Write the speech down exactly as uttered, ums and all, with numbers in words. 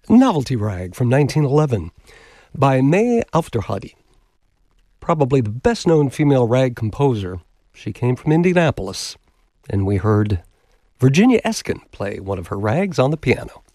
Novelty Rag from nineteen eleven by May Aufderheide. Probably the best-known female rag composer. She came from Indianapolis, and we heard Virginia Eskin play one of her rags on the piano.